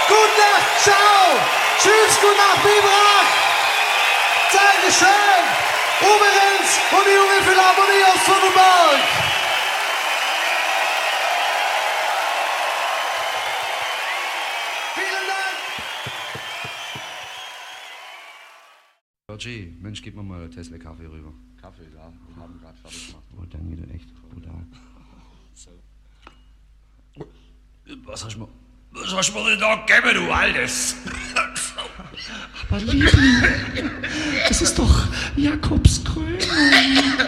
Gute Nacht, ciao. Tschüss, gute Nacht, Biberach. Dankeschön. Uwe Renz und die junge Philharmonie aus Sonnenberg. Vielen Dank. Roger, Mensch, gib mir mal Tesla Kaffee rüber. Kaffee, ja, wir haben gerade fertig gemacht. Oh, danke dir echt. Brutal. So. Was hast du mir denn da gegeben, du Altes? Aber Liebling, es ist doch Jakobskrönung.